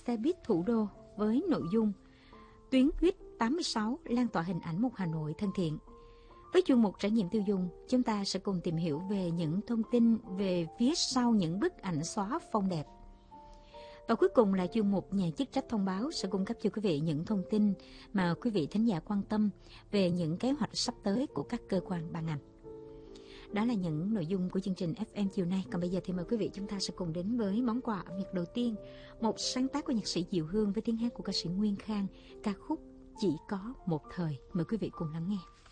xe buýt thủ đô với nội dung Tuyến buýt 86 lan tỏa hình ảnh một Hà Nội thân thiện. Với chuyên mục trải nghiệm tiêu dùng, chúng ta sẽ cùng tìm hiểu về những thông tin về phía sau những bức ảnh xóa phông đẹp. Và cuối cùng là chuyên mục nhà chức trách thông báo sẽ cung cấp cho quý vị những thông tin mà quý vị thính giả quan tâm về những kế hoạch sắp tới của các cơ quan ban ngành. Đó là những nội dung của chương trình FM chiều nay. Còn bây giờ thì mời quý vị chúng ta sẽ cùng đến với món quà âm nhạc đầu tiên, một sáng tác của nhạc sĩ Diệu Hương với tiếng hát của ca sĩ Nguyên Khang, ca khúc Chỉ Có Một Thời. Mời quý vị cùng lắng nghe.